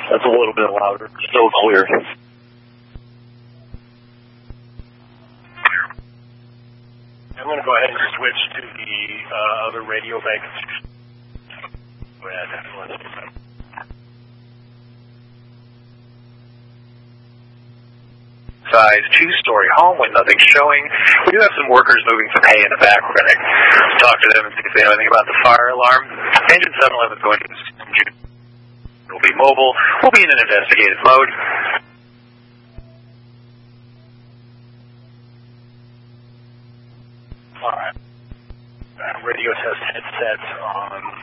That's a little bit louder. Still clear. I'm going to go ahead and switch to the other radio bank. Size 2-story home with nothing showing. We do have some workers moving some hay in the back. We're going to talk to them and see if they know anything about the fire alarm. Engine 711 is going to will be mobile. We'll be in an investigative mode. All right. Radio test headset on